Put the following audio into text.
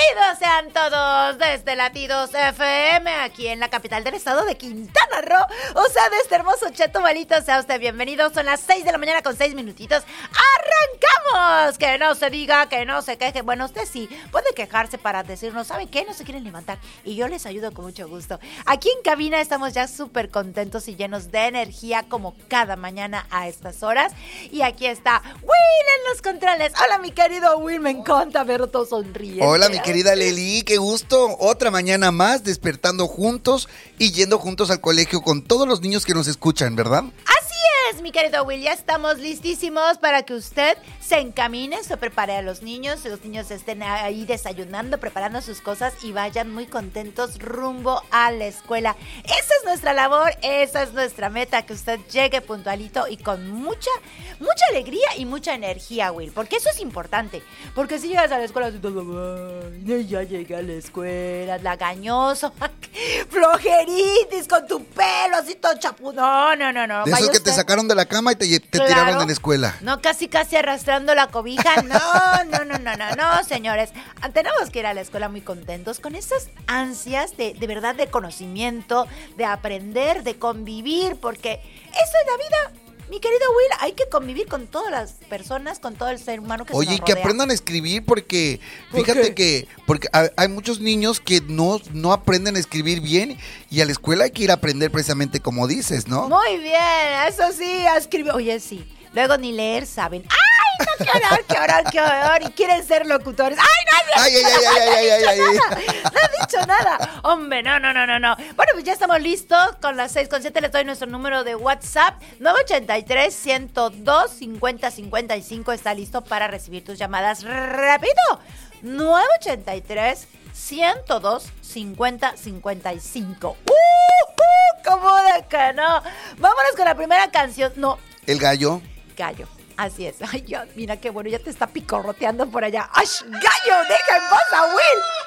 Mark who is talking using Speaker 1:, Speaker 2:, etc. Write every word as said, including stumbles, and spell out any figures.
Speaker 1: Bienvenidos sean todos desde Latidos F M, aquí en la capital del estado de Quintana Roo. O sea, de este hermoso Chetumalito, sea usted bienvenido. Son las seis de la mañana con seis minutitos. ¡Arrancamos! Que no se diga, que no se queje. Bueno, usted sí puede quejarse para decirnos, ¿saben qué? No se quieren levantar. Y yo les ayudo con mucho gusto. Aquí en cabina estamos ya súper contentos y llenos de energía como cada mañana a estas horas. Y aquí está Will en los controles. Hola, mi querido Will, me encanta verlo todo sonriente.
Speaker 2: Hola, mi querida Leli, qué gusto. Otra mañana más despertando juntos y yendo juntos al colegio con todos los niños que nos escuchan, ¿verdad?
Speaker 1: Así es, mi querido Will, ya estamos listísimos para que usted se encamine, se prepare a los niños, los niños estén ahí desayunando, preparando sus cosas y vayan muy contentos rumbo a la escuela. Esa es nuestra labor, esa es nuestra meta, que usted llegue puntualito y con mucha, mucha alegría y mucha energía, Will, porque eso es importante, porque si llegas a la escuela así todo, ay, ya llegué a la escuela, lagañoso, flojeritis con tu pelo así todo chapu, no, no, no, no.
Speaker 2: De esos que usted te sacaron de la cama y te, te
Speaker 1: claro,
Speaker 2: tiraron de la escuela.
Speaker 1: No, casi casi arrastrando la cobija, no, no, no, no, no, no, señores, tenemos que ir a la escuela muy contentos, con esas ansias de, de verdad de conocimiento, de aprender, de convivir, porque eso es la vida. Mi querido Will, hay que convivir con todas las personas, con todo el ser humano que
Speaker 2: Oye,
Speaker 1: se nos
Speaker 2: que
Speaker 1: rodea.
Speaker 2: aprendan a escribir porque,
Speaker 1: ¿Por
Speaker 2: fíjate
Speaker 1: qué?
Speaker 2: que porque hay muchos niños que no, no aprenden a escribir bien y a la escuela hay que ir a aprender precisamente como dices, ¿no?
Speaker 1: Muy bien, eso sí, a escribir. Oye, sí, luego ni leer saben. ¡Ay, no, qué horror, qué horror, qué horror! Y quieren ser locutores. ¡Ay, no!
Speaker 2: Ay, ay, ay, ay, ay, ay, ay, ay.
Speaker 1: No he dicho nada. Hombre, no, no, no, no, no. Bueno, pues ya estamos listos. Con las seis con siete les doy nuestro número de WhatsApp. nueve ochenta y tres, ciento dos, cincuenta, cincuenta y cinco. Está listo para recibir tus llamadas. Repito, nueve ochenta y tres, ciento dos, cincuenta, cincuenta y cinco. ¡Uh, uh! ¿Cómo de que no? Vámonos con la primera canción. No,
Speaker 2: El gallo.
Speaker 1: gallo. Así es. Ay, ya, mira qué bueno, ya te está picorroteando por allá. ¡Ay, gallo! ¡Deja en voz a Will!